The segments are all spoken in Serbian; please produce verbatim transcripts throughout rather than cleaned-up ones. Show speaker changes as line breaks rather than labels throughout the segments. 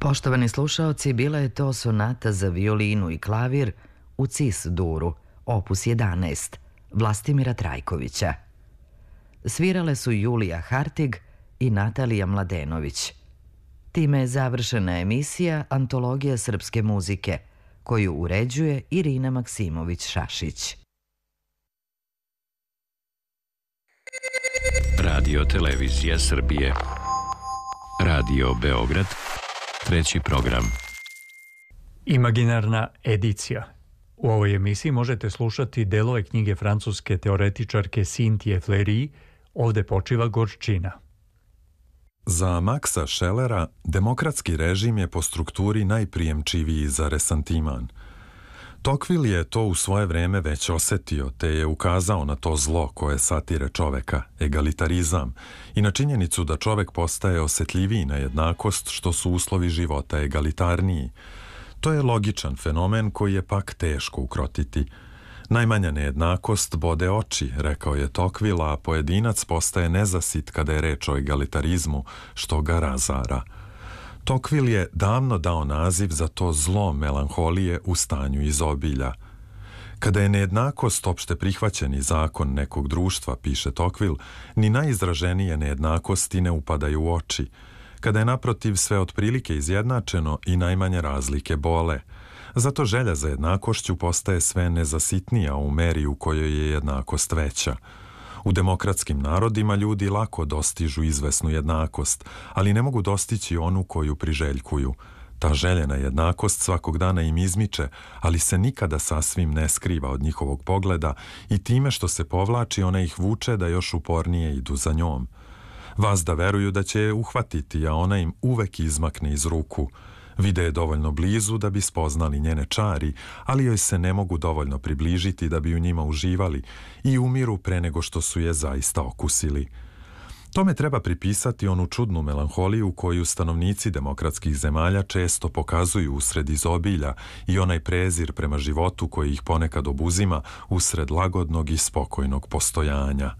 Poštovani slušaoci, bila je to sonata za violinu i klavir u cis duru, opus jedanaest, Vlastimira Trajkovića. Svirale su Julija Hartig i Natalija Mladenović. Time je završena emisija Antologija srpske muzike, koju uređuje Irina Maksimović-Šašić.
Radio Televizija Srbije. Radio Beograd. Treći program.
Imaginarna edicija. U ovoj emisiji možete slušati delove knjige francuske teoretičarke Cynthie Fleury Ovde počiva gorčina.
Za Maxa Schellera demokratski režim je po strukturi najprijemčiviji za resantiman. Tocqueville je to u svoje vreme već osetio, te je ukazao na to zlo koje satire čoveka, egalitarizam, i na činjenicu da čovek postaje osetljiviji na jednakost, što su uslovi života egalitarniji. To je logičan fenomen koji je pak teško ukrotiti. Najmanja nejednakost bode oči, rekao je Tocqueville, a pojedinac postaje nezasit kada je reč o egalitarizmu, što ga razara. Tocqueville je davno dao naziv za to zlo melanholije u stanju izobilja. Kada je nejednakost opšte prihvaćeni zakon nekog društva, piše Tocqueville, ni najizraženije nejednakosti ne upadaju u oči. Kada je naprotiv sve otprilike izjednačeno i najmanje razlike bole. Zato želja za jednakošću postaje sve nezasitnija u meri u kojoj je jednakost veća. U demokratskim narodima ljudi lako dostižu izvesnu jednakost, ali ne mogu dostići onu koju priželjkuju. Ta željena jednakost svakog dana im izmiče, ali se nikada sasvim ne skriva od njihovog pogleda i time što se povlači ona ih vuče da još upornije idu za njom. Vazda veruju da će je uhvatiti, a ona im uvek izmakne iz ruku. Vide je dovoljno blizu da bi spoznali njene čari, ali joj se ne mogu dovoljno približiti da bi u njima uživali i umiru pre nego što su je zaista okusili. Tome treba pripisati onu čudnu melanholiju koju stanovnici demokratskih zemalja često pokazuju usred izobilja i onaj prezir prema životu koji ih ponekad obuzima usred lagodnog i spokojnog postojanja.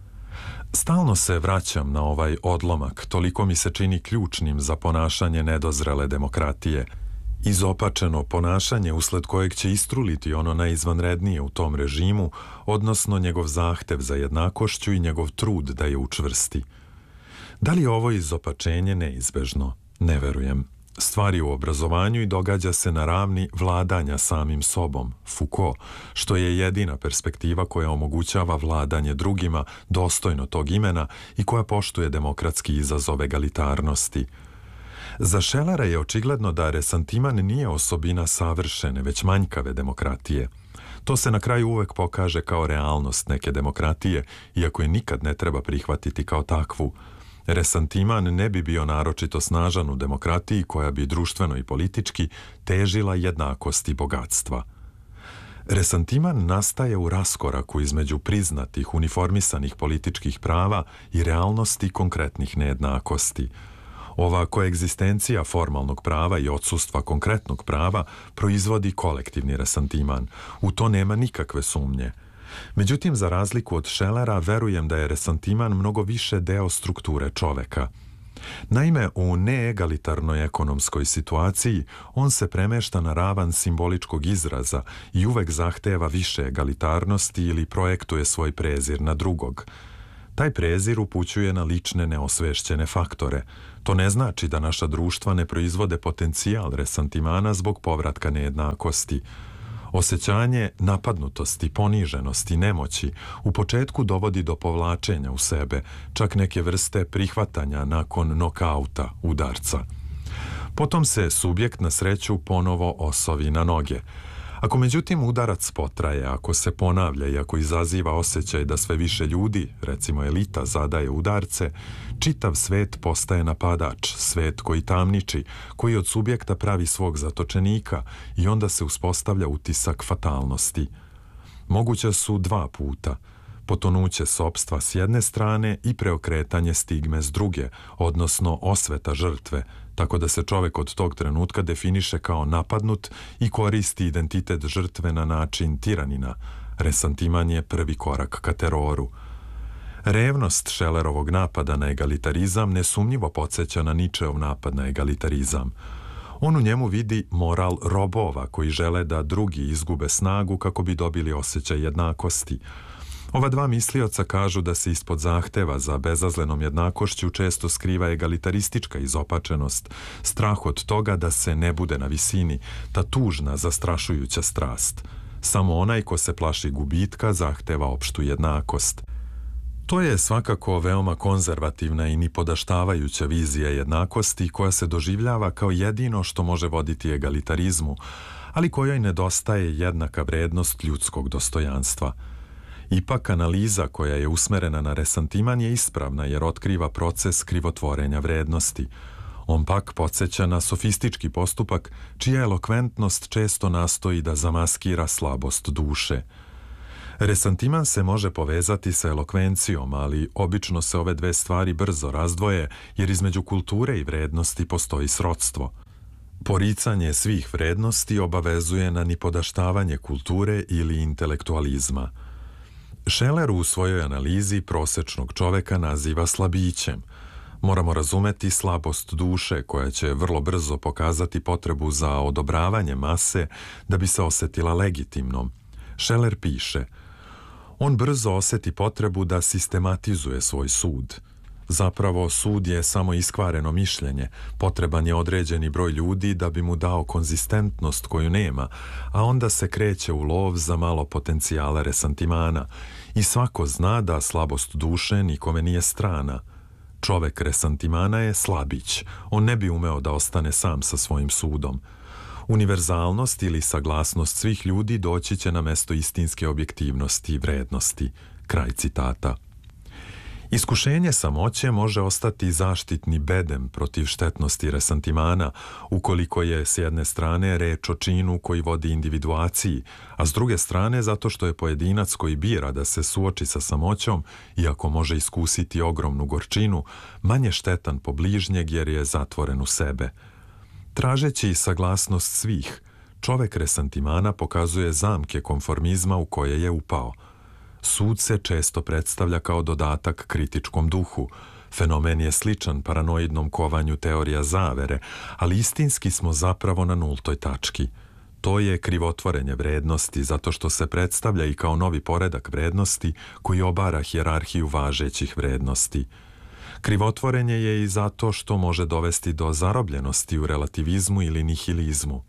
Stalno se vraćam na ovaj odlomak, toliko mi se čini ključnim za ponašanje nedozrele demokratije. Izopačeno ponašanje usled kojeg će istruliti ono najizvanrednije u tom režimu, odnosno njegov zahtev za jednakošću i njegov trud da je učvrsti. Da li je ovo izopačenje neizbežno? Ne verujem. Stvari u obrazovanju i događa se na ravni vladanja samim sobom, Foucault, što je jedina perspektiva koja omogućava vladanje drugima dostojno tog imena i koja poštuje demokratski izazov egalitarnosti. Za Schellera je očigledno da resantiman nije osobina savršene, već manjkave demokratije. To se na kraju uvek pokaže kao realnost neke demokratije, iako je nikad ne treba prihvatiti kao takvu. Resantiman ne bi bio naročito snažan u demokratiji koja bi društveno i politički težila jednakosti bogatstva. Resantiman nastaje u raskoraku između priznatih, uniformisanih političkih prava i realnosti konkretnih nejednakosti. Ova koegzistencija formalnog prava i odsustva konkretnog prava proizvodi kolektivni resantiman. U to nema nikakve sumnje. Međutim, za razliku od Schellera, verujem da je resantiman mnogo više deo strukture čoveka. Naime, u neegalitarnoj ekonomskoj situaciji on se premešta na ravan simboličkog izraza i uvek zahteva više egalitarnosti ili projektuje svoj prezir na drugog. Taj prezir upućuje na lične neosvešćene faktore. To ne znači da naša društva ne proizvode potencijal resantimana zbog povratka nejednakosti. Osjećanje napadnutosti, poniženosti, nemoći u početku dovodi do povlačenja u sebe, čak neke vrste prihvatanja nakon nokauta, udarca. Potom se subjekt na sreću ponovo osovi na noge. Ako međutim udarac potraje, ako se ponavlja i ako izaziva osjećaj da sve više ljudi, recimo elita, zadaje udarce, čitav svet postaje napadač, svet koji tamniči, koji od subjekta pravi svog zatočenika i onda se uspostavlja utisak fatalnosti. Moguća su dva puta. Potonuće sopstva s jedne strane i preokretanje stigme s druge, odnosno osveta žrtve, tako da se čovek od tog trenutka definiše kao napadnut i koristi identitet žrtve na način tiranina. Resantiman je prvi korak ka teroru. Revnost Schellerovog napada na egalitarizam nesumnjivo podsjeća na Nietzscheov napad na egalitarizam. On u njemu vidi moral robova koji žele da drugi izgube snagu kako bi dobili osjećaj jednakosti. Ova dva mislioca kažu da se ispod zahteva za bezazlenom jednakošću često skriva egalitaristička izopačenost, strah od toga da se ne bude na visini, ta tužna, zastrašujuća strast. Samo onaj ko se plaši gubitka zahteva opštu jednakost. To je svakako veoma konzervativna i nipodaštavajuća vizija jednakosti koja se doživljava kao jedino što može voditi egalitarizmu, ali kojoj nedostaje jednaka vrednost ljudskog dostojanstva. Ipak analiza koja je usmerena na resantiman je ispravna jer otkriva proces krivotvorenja vrednosti. On pak podsjeća na sofistički postupak čija elokventnost često nastoji da zamaskira slabost duše. Resantiman se može povezati sa elokvencijom, ali obično se ove dve stvari brzo razdvoje jer između kulture i vrednosti postoji srodstvo. Poricanje svih vrednosti obavezuje na nipodaštavanje kulture ili intelektualizma. Scheler u svojoj analizi prosečnog čoveka naziva slabićem. Moramo razumeti slabost duše koja će vrlo brzo pokazati potrebu za odobravanje mase da bi se osetila legitimnom. Scheler piše: on brzo oseti potrebu da sistematizuje svoj sud. Zapravo, sud je samo iskvareno mišljenje, potreban je određeni broj ljudi da bi mu dao konzistentnost koju nema, a onda se kreće u lov za malo potencijala resantimana i svako zna da slabost duše nikome nije strana. Čovek resantimana je slabić, on ne bi umeo da ostane sam sa svojim sudom. Univerzalnost ili saglasnost svih ljudi doći će na mesto istinske objektivnosti i vrednosti. Kraj citata. Iskušenje samoće može ostati zaštitni bedem protiv štetnosti resantimana, ukoliko je s jedne strane reč o činu koji vodi individuaciji, a s druge strane zato što je pojedinac koji bira da se suoči sa samoćom, iako može iskusiti ogromnu gorčinu, manje štetan po bližnjeg jer je zatvoren u sebe. Tražeći saglasnost svih, čovek resantimana pokazuje zamke konformizma u koje je upao. Sud se često predstavlja kao dodatak kritičkom duhu. Fenomen je sličan paranoidnom kovanju teorija zavere, ali istinski smo zapravo na nultoj tački. To je krivotvorenje vrednosti zato što se predstavlja i kao novi poredak vrednosti koji obara hijerarhiju važećih vrednosti. Krivotvorenje je i zato što može dovesti do zarobljenosti u relativizmu ili nihilizmu.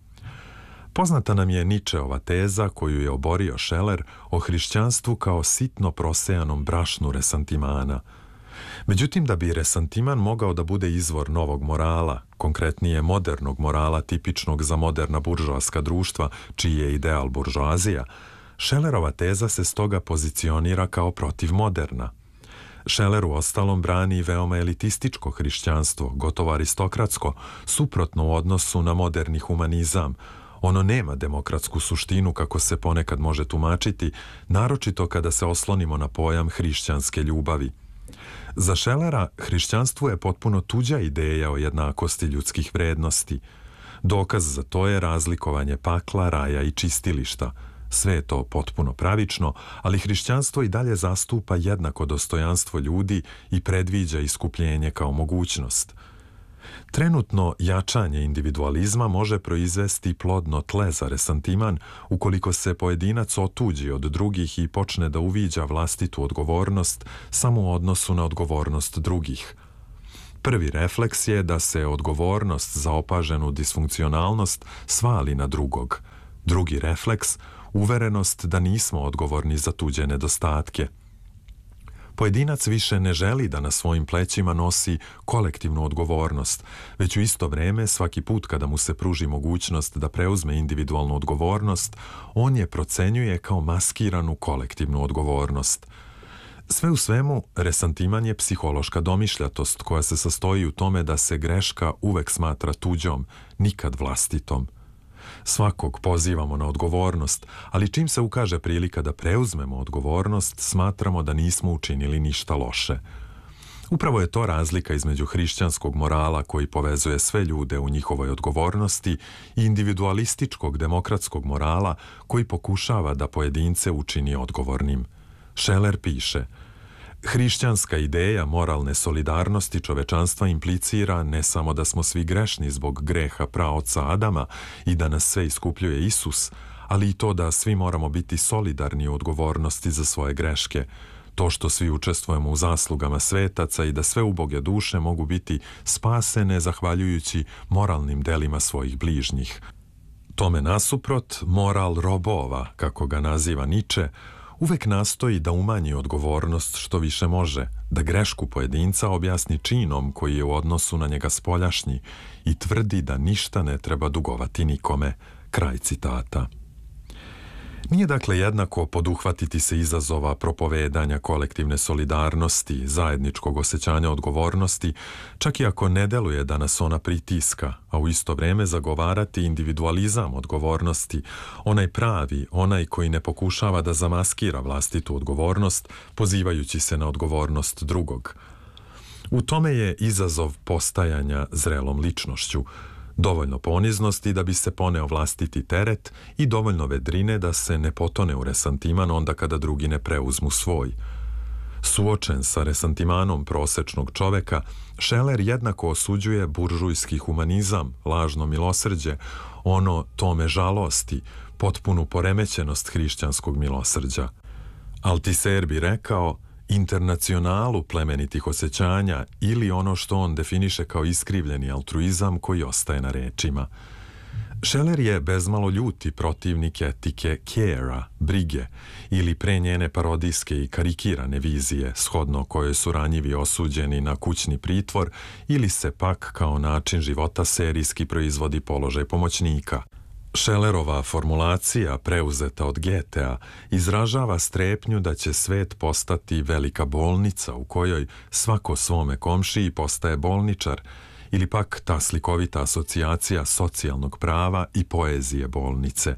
Poznata nam je Ničeova teza koju je oborio Scheler o hrišćanstvu kao sitno prosejanom brašnu resantimana. Međutim, da bi resantiman mogao da bude izvor novog morala, konkretnije modernog morala tipičnog za moderna buržoaska društva, čiji je ideal buržoazija, Schelerova teza se stoga pozicionira kao protivmoderna. Scheler u ostalom brani veoma elitističko hrišćanstvo, gotovo aristokratsko, suprotno u odnosu na moderni humanizam. Ono nema demokratsku suštinu kako se ponekad može tumačiti, naročito kada se oslonimo na pojam hrišćanske ljubavi. Za Schellera hrišćanstvo je potpuno tuđa ideja o jednakosti ljudskih vrednosti. Dokaz za to je razlikovanje pakla, raja i čistilišta. Sve je to potpuno pravično, ali hrišćanstvo i dalje zastupa jednako dostojanstvo ljudi i predviđa iskupljenje kao mogućnost. Trenutno jačanje individualizma može proizvesti plodno tle za resantiman ukoliko se pojedinac otuđi od drugih i počne da uviđa vlastitu odgovornost samo u odnosu na odgovornost drugih. Prvi refleks je da se odgovornost za opaženu disfunkcionalnost svali na drugog. Drugi refleks, uverenost da nismo odgovorni za tuđe nedostatke. Pojedinac više ne želi da na svojim plećima nosi kolektivnu odgovornost, već u isto vreme svaki put kada mu se pruži mogućnost da preuzme individualnu odgovornost, on je procenjuje kao maskiranu kolektivnu odgovornost. Sve u svemu, resantiman je psihološka domišljatost koja se sastoji u tome da se greška uvek smatra tuđom, nikad vlastitom. Svakog pozivamo na odgovornost, ali čim se ukaže prilika da preuzmemo odgovornost, smatramo da nismo učinili ništa loše. Upravo je to razlika između hrišćanskog morala koji povezuje sve ljude u njihovoj odgovornosti i individualističkog demokratskog morala koji pokušava da pojedince učini odgovornim. Scheler piše: Hrišćanska ideja moralne solidarnosti čovečanstva implicira ne samo da smo svi grešni zbog greha praoca Adama i da nas sve iskupljuje Isus, ali i to da svi moramo biti solidarni u odgovornosti za svoje greške, to što svi učestvujemo u zaslugama svetaca i da sve uboge duše mogu biti spasene zahvaljujući moralnim delima svojih bližnjih. Tome nasuprot, moral robova, kako ga naziva Niče, uvek nastoji da umanji odgovornost što više može, da grešku pojedinca objasni činom koji je u odnosu na njega spoljašnji i tvrdi da ništa ne treba dugovati nikome. Kraj citata. Nije dakle jednako poduhvatiti se izazova propovedanja kolektivne solidarnosti, zajedničkog osjećanja odgovornosti, čak i ako ne deluje da nas ona pritiska, a u isto vreme zagovarati individualizam odgovornosti, onaj pravi, onaj koji ne pokušava da zamaskira vlastitu odgovornost, pozivajući se na odgovornost drugog. U tome je izazov postajanja zrelom ličnošću, dovoljno poniznosti da bi se poneo vlastiti teret i dovoljno vedrine da se ne potone u resantiman onda kada drugi ne preuzmu svoj. Suočen sa resantimanom prosečnog čoveka, Scheler jednako osuđuje buržujski humanizam, lažno milosrđe, ono tome žalosti, potpunu poremećenost hrišćanskog milosrđa. Althusser bi rekao internacionalu plemenitih osjećanja ili ono što on definiše kao iskrivljeni altruizam koji ostaje na rečima. Scheler je bezmalo ljuti protivnik etike care-a, brige, ili pre njene parodijske i karikirane vizije, shodno koje su ranjivi osuđeni na kućni pritvor ili se pak kao način života serijski proizvodi položaj pomoćnika. Schellerova formulacija, preuzeta od Goethea, izražava strepnju da će svet postati velika bolnica u kojoj svako svome komšiji postaje bolničar, ili pak ta slikovita asocijacija socijalnog prava i poezije bolnice.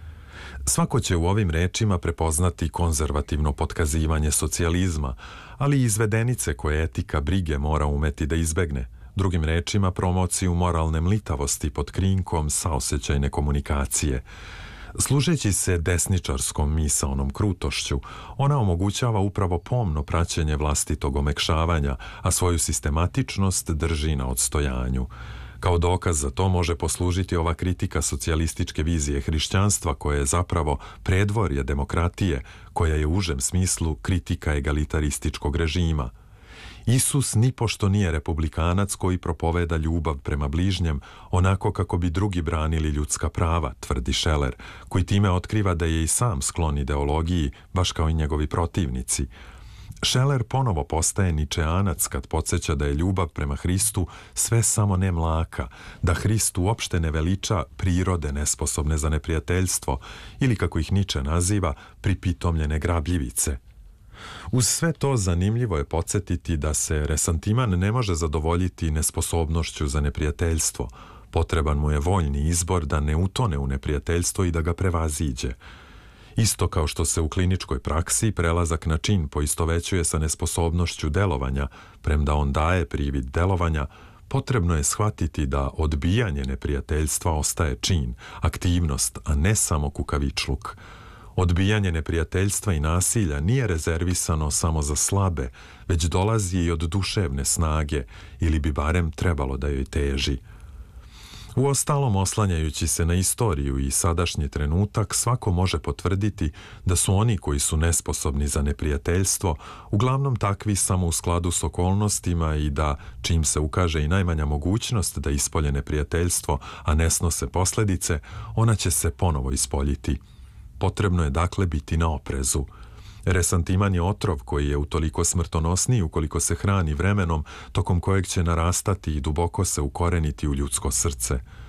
Svako će u ovim rečima prepoznati konzervativno potkazivanje socijalizma, ali i izvedenice koje etika brige mora umeti da izbegne. Drugim rečima, promociju moralne mlitavosti pod krinkom saosećajne komunikacije. Služeći se desničarskom misaonom krutošću, ona omogućava upravo pomno praćenje vlastitog omekšavanja, a svoju sistematičnost drži na odstojanju. Kao dokaz za to može poslužiti ova kritika socijalističke vizije hrišćanstva koja je zapravo predvorje demokratije, koja je u užem smislu kritika egalitarističkog režima. Isus nipošto nije republikanac koji propoveda ljubav prema bližnjem onako kako bi drugi branili ljudska prava, tvrdi Scheler, koji time otkriva da je i sam sklon ideologiji, baš kao i njegovi protivnici. Scheler ponovo postaje ničeanac kad podsjeća da je ljubav prema Hristu sve samo ne mlaka, da Hrist uopšte ne veliča prirode nesposobne za neprijateljstvo ili, kako ih Niče naziva, pripitomljene grabljivice. Uz sve to zanimljivo je podsjetiti da se resantiman ne može zadovoljiti nesposobnošću za neprijateljstvo. Potreban mu je voljni izbor da ne utone u neprijateljstvo i da ga prevaziđe. Isto kao što se u kliničkoj praksi prelazak na čin poistovećuje sa nesposobnošću delovanja, premda on daje privid delovanja, potrebno je shvatiti da odbijanje neprijateljstva ostaje čin, aktivnost, a ne samo kukavičluk. Odbijanje neprijateljstva i nasilja nije rezervisano samo za slabe, već dolazi i od duševne snage, ili bi barem trebalo da joj teži. Uostalom, oslanjajući se na istoriju i sadašnji trenutak, svako može potvrditi da su oni koji su nesposobni za neprijateljstvo uglavnom takvi samo u skladu s okolnostima i da, čim se ukaže i najmanja mogućnost da ispolje neprijateljstvo, a ne snose posljedice, ona će se ponovo ispoljiti. Potrebno je dakle biti na oprezu. Resantiman je otrov koji je utoliko smrtonosniji ukoliko se hrani vremenom tokom kojeg će narastati i duboko se ukoreniti u ljudsko srce.